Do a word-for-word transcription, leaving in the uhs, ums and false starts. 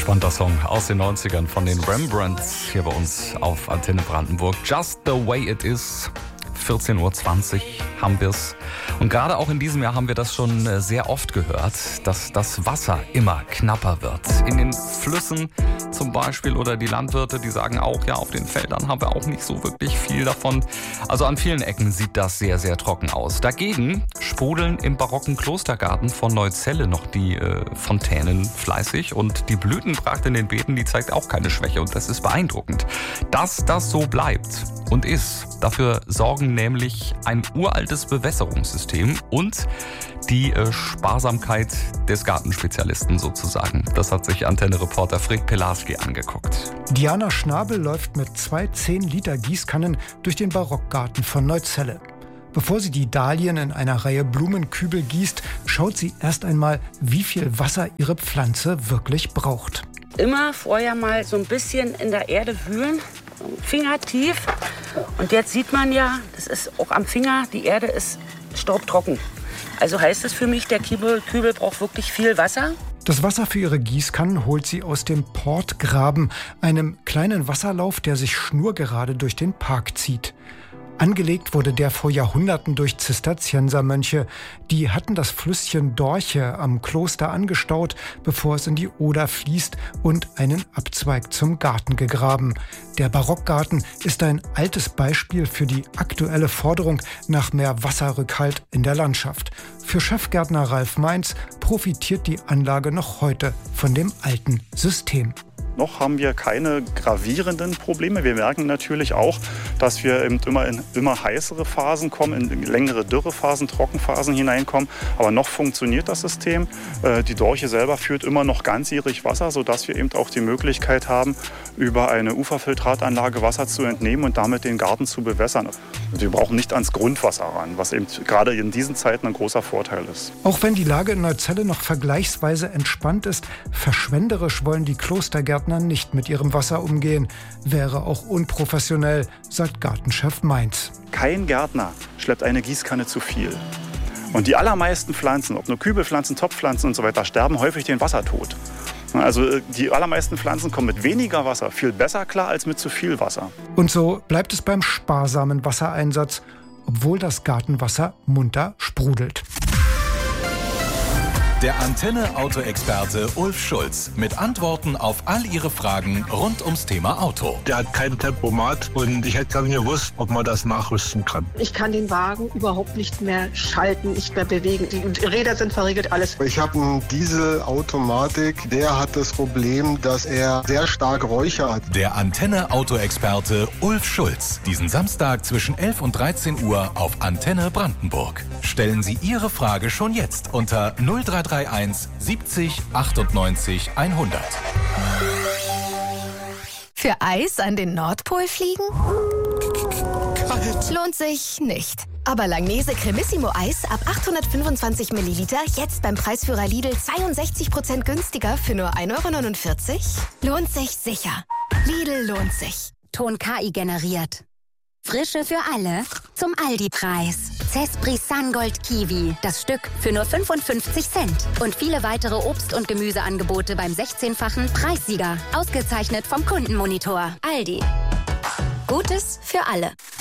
Spannender Song aus den neunzigern von den Rembrandts hier bei uns auf Antenne Brandenburg. Just the way it is. vierzehn Uhr zwanzig haben wir es. Und gerade auch in diesem Jahr haben wir das schon sehr oft gehört, dass das Wasser immer knapper wird. In den Flüssen zum Beispiel oder die Landwirte, die sagen auch, ja, auf den Feldern haben wir auch nicht so wirklich viel davon. Also an vielen Ecken sieht das sehr, sehr trocken aus. Dagegen sprudeln im barocken Klostergarten von Neuzelle noch die äh, Fontänen fleißig und die Blütenpracht in den Beeten, die zeigt auch keine Schwäche und das ist beeindruckend. Dass das so bleibt und ist, dafür sorgen nämlich ein uraltes Bewässerungssystem und die äh, Sparsamkeit des Gartenspezialisten sozusagen. Das hat sich Antenne-Reporter Fred Pelarski angeguckt. Diana Schnabel läuft mit zwei zehn Liter Gießkannen durch den Barockgarten von Neuzelle. Bevor sie die Dahlien in einer Reihe Blumenkübel gießt, schaut sie erst einmal, wie viel Wasser ihre Pflanze wirklich braucht. Immer vorher mal so ein bisschen in der Erde wühlen, fingertief. Und jetzt sieht man ja, das ist auch am Finger, die Erde ist staubtrocken. Also heißt es für mich, der Kübel, Kübel braucht wirklich viel Wasser. Das Wasser für ihre Gießkannen holt sie aus dem Portgraben, einem kleinen Wasserlauf, der sich schnurgerade durch den Park zieht. Angelegt wurde der vor Jahrhunderten durch Zisterziensermönche. Die hatten das Flüsschen Dorche am Kloster angestaut, bevor es in die Oder fließt und einen Abzweig zum Garten gegraben. Der Barockgarten ist ein altes Beispiel für die aktuelle Forderung nach mehr Wasserrückhalt in der Landschaft. Für Chefgärtner Ralf Mainz profitiert die Anlage noch heute von dem alten System. Noch haben wir keine gravierenden Probleme. Wir merken natürlich auch, dass wir eben immer in immer heißere Phasen kommen, in längere Dürrephasen, Trockenphasen hineinkommen. Aber noch funktioniert das System. Die Dorche selber führt immer noch ganzjährig Wasser, sodass wir eben auch die Möglichkeit haben, über eine Uferfiltratanlage Wasser zu entnehmen und damit den Garten zu bewässern. Wir brauchen nicht ans Grundwasser ran, was eben gerade in diesen Zeiten ein großer Vorteil ist. Auch wenn die Lage in Neuzelle noch vergleichsweise entspannt ist, verschwenderisch wollen die Klostergärtner nicht mit ihrem Wasser umgehen. Wäre auch unprofessionell, sagt Gartenchef Mainz. Kein Gärtner schleppt eine Gießkanne zu viel. Und die allermeisten Pflanzen, ob nur Kübelpflanzen, Topfpflanzen und so weiter, sterben häufig den Wassertod. Also die allermeisten Pflanzen kommen mit weniger Wasser viel besser klar als mit zu viel Wasser. Und so bleibt es beim sparsamen Wassereinsatz, obwohl das Gartenwasser munter sprudelt. Der Antenne-Auto-Experte Ulf Schulz mit Antworten auf all Ihre Fragen rund ums Thema Auto. Der hat kein Tempomat und ich hätte gar nicht gewusst, ob man das nachrüsten kann. Ich kann den Wagen überhaupt nicht mehr schalten, nicht mehr bewegen. Die Räder sind verriegelt, alles. Ich habe einen Diesel-Automatik, der hat das Problem, dass er sehr stark Räucher hat. Der Antenne-Auto-Experte Ulf Schulz. Diesen Samstag zwischen elf und dreizehn Uhr auf Antenne Brandenburg. Stellen Sie Ihre Frage schon jetzt unter null drei drei eins siebzig achtundneunzig hundert. Für Eis an den Nordpol fliegen? Kalt. Lohnt sich nicht. Aber Langnese Cremissimo Eis ab achthundertfünfundzwanzig Milliliter jetzt beim Preisführer Lidl zweiundsechzig Prozent günstiger für nur ein Euro neunundvierzig? Lohnt sich sicher. Lidl lohnt sich. Ton K I generiert. Frische für alle zum Aldi-Preis. Cespri Sungold Kiwi, das Stück für nur fünfundfünfzig Cent. Und viele weitere Obst- und Gemüseangebote beim sechzehnfachen Preissieger. Ausgezeichnet vom Kundenmonitor. Aldi. Gutes für alle.